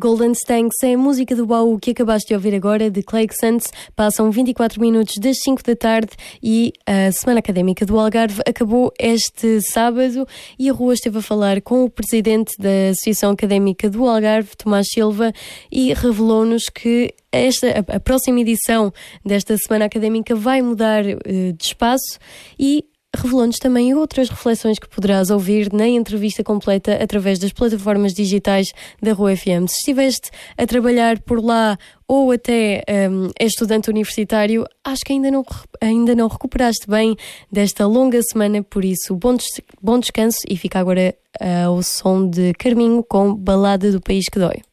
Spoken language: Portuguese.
Golden Stanks é a música do baú que acabaste de ouvir agora, de Clayxons. Passam 24 minutos das 5 da tarde e a Semana Académica do Algarve acabou este sábado e a Rua esteve a falar com o presidente da Associação Académica do Algarve, Tomás Silva, e revelou-nos que a próxima edição desta Semana Académica vai mudar de espaço e revelou-nos também outras reflexões que poderás ouvir na entrevista completa através das plataformas digitais da Rua FM. Se estiveste a trabalhar por lá ou até é estudante universitário, acho que ainda não recuperaste bem desta longa semana, por isso bom descanso e fica agora ao som de Carminho com Balada do País que Dói.